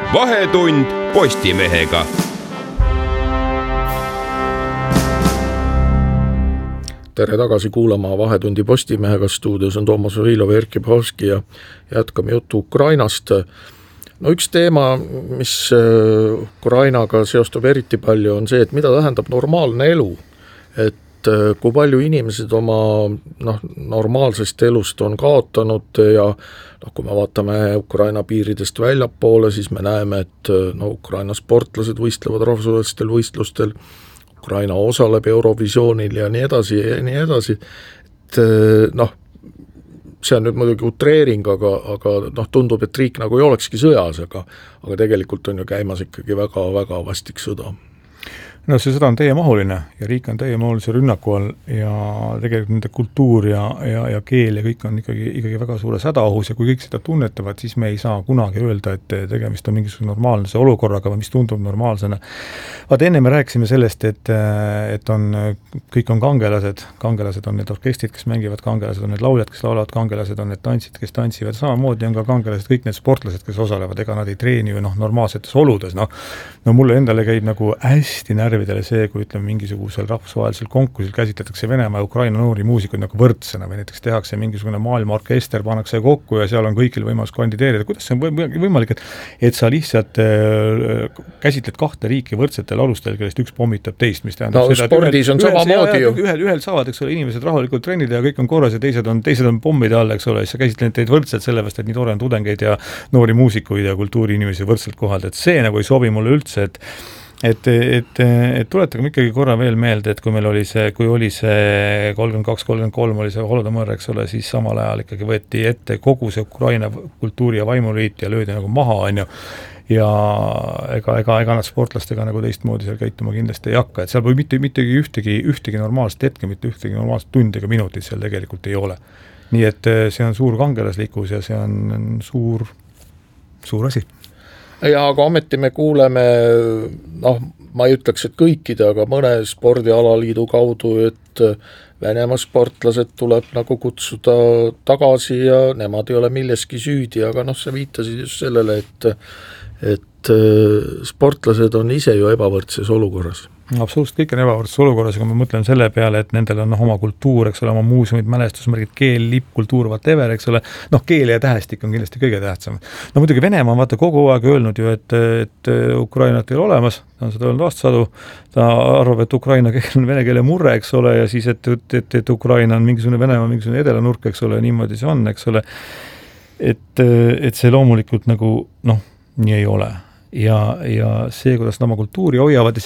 Vahetund Postimehega. Tere tagasi kuulama Vahetundi Postimehega. Stuudios on Toomas Varilov ja Erkki Pahovski ja jätkame juttu Ukrainast. No üks teema, mis Ukrainaga seostub eriti palju, on see, et mida tähendab normaalne elu. Et kui palju inimesed oma normaalsest elust on kaotanud ja kui me vaatame Ukraina piiridest väljapoole, siis me näeme, et Ukraina sportlased võistlevad rahvusvahelistel võistlustel, Ukraina osaleb Eurovisioonil ja nii edasi ja nii edasi. Et see on nüüd muidugi utreering, aga tundub, et riik nagu ei olekski sõjas, aga tegelikult on ju käimas ikkagi väga-väga vastik sõda. No see sõda on täiemahuline ja riik on täiemahulise rünnaku all ja tegelikult nende kultuur ja keel ja kõik on ikkagi väga suures hädaohus ja kui kõik seda tunnetavad, siis me ei saa kunagi öelda, et tegemist on mingisuguse normaalse olukorraga või mis tundub normaalsena. Vaata, enne me rääkisime sellest, et kõik on kangelased on need orkestrid, kes mängivad kangelased, on need lauljad, kes laulavad kangelased, on need tantsid, kes tantsivad, samamoodi on ka kangelased, kõik need sportlased, kes osalevad, ega nad ei treeni ju normaalsetes oludes. No mulle endale käib nagu hästi närvidele see, kui ütleme mingisugusel rahvusvahelisel konkursil käsitletakse Venemaa ja Ukraina noori muusikuid nagu võrdsena või näiteks tehakse mingisugune maailma orkester, pannakse kokku ja seal on kõigil võimalus kandideerida. Kuidas see on võimalik, et sa lihtsalt käsitled kahte riiki võrdsetel alustel, kellest üks pommitab teist, mis tähendab seda, spordis on samamoodi ju. Ühel saavad, eks ole, inimesed rahulikult trennida ja kõik on korras ja teised on pommide all, eks ole, siis sa käsitled teid võrdselt sellepärast, et nii tore on tudengeid ja noori muusikuid ja kultuuriinimesi võrdselt kohald, et see nagu ei sobi mulle üldse, et tuletagem ikkagi korra veel meelde, et kui oli see 32-33 oli see Holodomor, eks ole, siis samal ajal ikkagi võeti ette kogu see Ukraina kultuuri- ja vaimuliit ja löödi nagu maha, on ju. Ja ega nad sportlastega nagu teistmoodi seal käituma kindlasti ei hakka, et seal või mitte ühtegi normaalset hetke, mitte ühtegi normaalset tundi ega minutit seal tegelikult ei ole. Nii et see on suur kangelaslikkus ja see on suur asi. Ja aga ometi me kuuleme, ma ei ütleks, et kõikide, aga mõne spordialaliidu kaudu, et Venemaa sportlased tuleb nagu kutsuda tagasi ja nemad ei ole milleski süüdi, aga see viitasid just sellele, et sportlased on ise ju ebavõrdses olukorras. Absoluutselt kõik on ebavõrdses olukorras, aga ma mõtlen selle peale, et nendel on oma kultuur, eks ole, oma muuseumid, mälestusmärgid, keel, lipp, kultuur, whatever, eks ole. Keel ja tähestik on kindlasti kõige tähtsam. Muidugi Venemaa on vaata kogu aeg öelnud ju, et Ukrainat ei ole olemas, ta on seda öelnud aastasadu, ta arvab, et Ukraina keel on vene keele murre, eks ole, ja siis, et Ukraina on mingisugune Venemaa, mingisugune edelanurk, eks ole, niimoodi see on, eks ole. Et see loomulikult nagu, nii ei ole. Ja see, kuidas nad oma kultuuri hoiavad